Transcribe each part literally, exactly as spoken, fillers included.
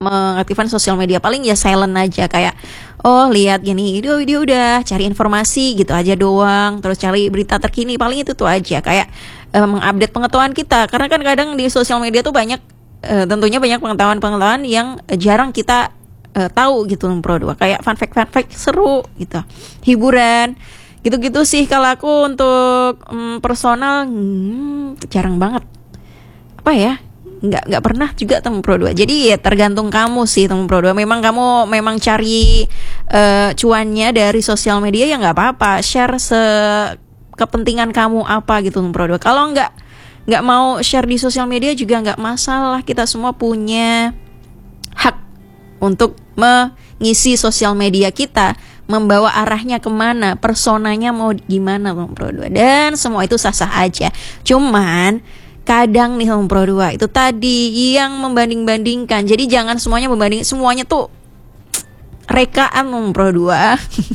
mengaktifkan sosial media. Paling ya silent aja, kayak oh lihat gini video-video udah, cari informasi gitu aja doang, terus cari berita terkini, paling itu tuh aja, kayak uh, mengupdate pengetahuan kita. Karena kan kadang di sosial media tuh banyak uh, tentunya banyak pengetahuan-pengetahuan yang uh, jarang kita uh, tahu gitu Pro dua, kayak fun fact fun fact seru gitu, hiburan gitu-gitu sih. Kalau aku untuk um, personal hmm, jarang banget apa ya, nggak nggak pernah juga temu Pro dua. Jadi ya tergantung kamu sih temu Pro dua. Memang kamu memang cari uh, cuannya dari sosial media, ya nggak apa-apa, share se kepentingan kamu apa gitu temu Pro dua. Kalau nggak nggak mau share di sosial media juga nggak masalah, kita semua punya hak untuk mengisi sosial media kita, membawa arahnya kemana, personanya mau gimana Bang Pro dua, dan semua itu sah-sah aja. Cuman kadang nih Bang Pro dua itu tadi yang membanding-bandingkan. Jadi jangan semuanya membanding, semuanya tuh rekaan Bang Pro dua.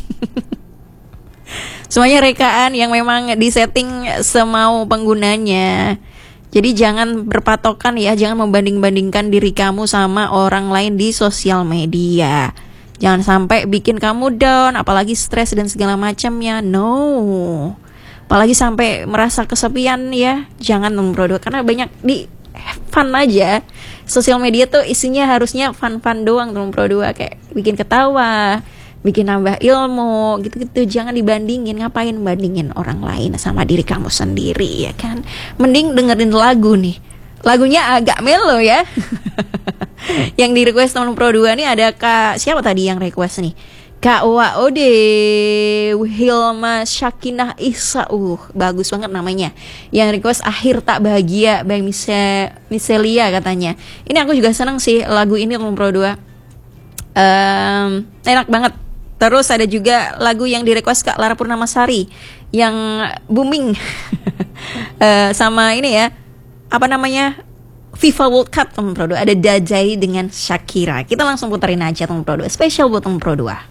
Semuanya rekaan yang memang disetting semau penggunanya. Jadi jangan berpatokan ya, jangan membanding-bandingkan diri kamu sama orang lain di sosial media. Jangan sampai bikin kamu down, apalagi stres dan segala macamnya. No. Apalagi sampai merasa kesepian ya, jangan Bro dua, karena banyak di fun aja. Sosial media tuh isinya harusnya fun-fun doang Bro dua, kayak bikin ketawa, bikin nambah ilmu gitu-gitu. Jangan dibandingin, ngapain bandingin orang lain sama diri kamu sendiri ya kan. Mending dengerin lagu nih, lagunya agak melo ya. Yang di request teman Pro dua nih ada Kak, siapa tadi yang request nih? Kak Waode Hilma Syakinah Isa, uh bagus banget namanya. Yang request Akhir Tak Bahagia by Mise Miselia katanya. Ini aku juga seneng sih lagu ini teman Pro dua, um, enak banget. Terus ada juga lagu yang di request Kak Lara Purnamasari yang booming. uh, sama ini ya, apa namanya, FIFA World Cup teman Pro dua, ada Dajai dengan Shakira. Kita langsung puterin aja teman Pro dua, spesial buat teman Pro dua.